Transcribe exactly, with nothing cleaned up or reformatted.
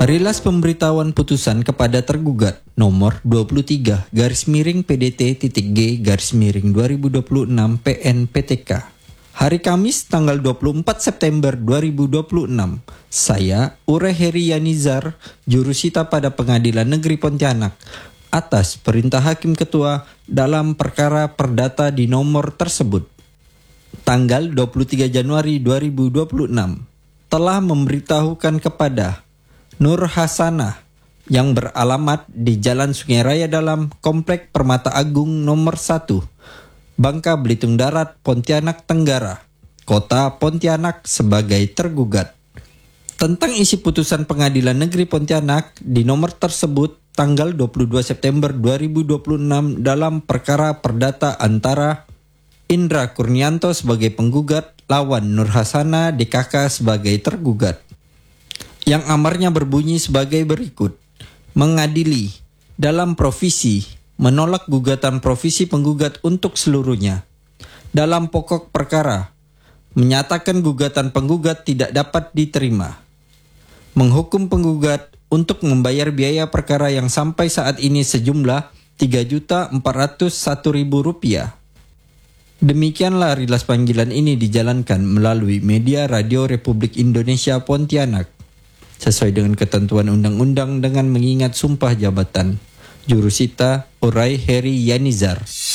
Rilas pemberitahuan putusan kepada tergugat nomor dua puluh tiga garis miring P D T titik G garis miring dua ribu dua puluh enam P N P T K. Hari Kamis tanggal dua puluh empat September dua ribu dua puluh enam. Saya Ure Heri Yanizar, jurusita pada Pengadilan Negeri Pontianak atas perintah Hakim Ketua dalam perkara perdata di nomor tersebut. Tanggal dua puluh tiga Januari dua ribu dua puluh enam telah memberitahukan kepada Nur Hasanah yang beralamat di Jalan Sungai Raya Dalam, Komplek Permata Agung nomor satu, Bangka Belitung Darat, Pontianak Tenggara, Kota Pontianak sebagai tergugat. Tentang isi putusan Pengadilan Negeri Pontianak di nomor tersebut tanggal dua puluh dua September dua ribu dua puluh enam dalam perkara perdata antara Indra Kurnianto sebagai penggugat lawan Nur Hasanah D K K sebagai tergugat. Yang amarnya berbunyi sebagai berikut. Mengadili dalam provisi menolak gugatan provisi penggugat untuk seluruhnya. Dalam pokok perkara, menyatakan gugatan penggugat tidak dapat diterima. Menghukum penggugat untuk membayar biaya perkara yang sampai saat ini sejumlah tiga juta empat ratus satu ribu rupiah. Demikianlah rilas panggilan ini dijalankan melalui media Radio Republik Indonesia Pontianak, sesuai dengan ketentuan undang-undang dengan mengingat sumpah jabatan. Jurusita Urai Heri Yanizar.